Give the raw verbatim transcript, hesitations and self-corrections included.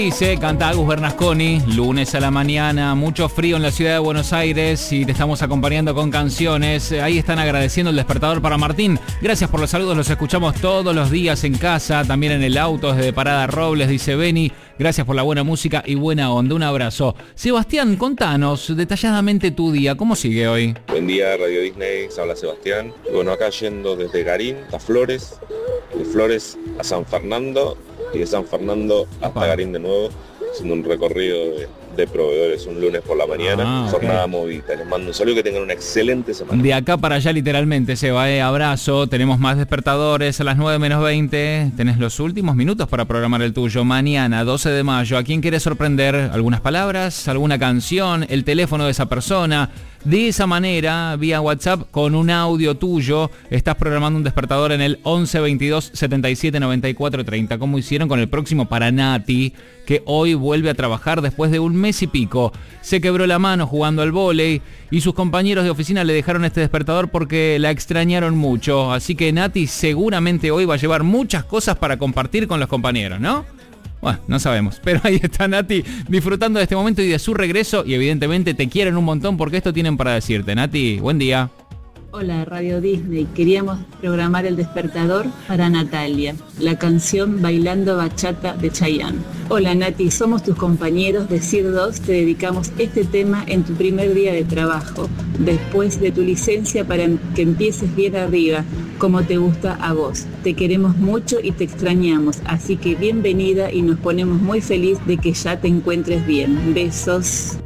Dice, canta Agus Bernasconi, lunes a la mañana, mucho frío en la ciudad de Buenos Aires y te estamos acompañando con canciones. Ahí están agradeciendo el despertador para Martín. Gracias por los saludos, los escuchamos todos los días en casa, también en el auto desde Parada Robles, dice Beni. Gracias por la buena música y buena onda, un abrazo. Sebastián, contanos detalladamente tu día, ¿cómo sigue hoy? Buen día, Radio Disney, se habla Sebastián. Bueno, acá yendo desde Garín a Flores, de Flores a San Fernando y de San Fernando hasta Opa. Garín de nuevo, haciendo un recorrido de, de proveedores un lunes por la mañana, Ah, okay. Jornada movida. Les mando un saludo y que tengan una excelente semana. De acá para allá literalmente, Seba, eh, abrazo. Tenemos más despertadores a las nueve menos veinte. Tenés los últimos minutos para programar el tuyo. Mañana, doce de mayo, ¿a quién quieres sorprender? ¿Algunas palabras? ¿Alguna canción? ¿El teléfono de esa persona? De esa manera, vía WhatsApp, con un audio tuyo, estás programando un despertador en el once veintidós setenta y siete noventa y cuatro treinta, como hicieron con el próximo para Nati, que hoy vuelve a trabajar después de un mes y pico. Se quebró la mano jugando al vóley y sus compañeros de oficina le dejaron este despertador porque la extrañaron mucho. Así que Nati seguramente hoy va a llevar muchas cosas para compartir con los compañeros, ¿no? Bueno, no sabemos, pero ahí está Nati disfrutando de este momento y de su regreso y evidentemente te quieren un montón porque esto tienen para decirte. Nati, buen día. Hola, Radio Disney. Queríamos programar el despertador para Natalia, la canción Bailando Bachata de Chayanne. Hola Nati, somos tus compañeros de C I R dos, te dedicamos este tema en tu primer día de trabajo, después de tu licencia para que empieces bien arriba, como te gusta a vos. Te queremos mucho y te extrañamos, así que bienvenida y nos ponemos muy feliz de que ya te encuentres bien. Besos.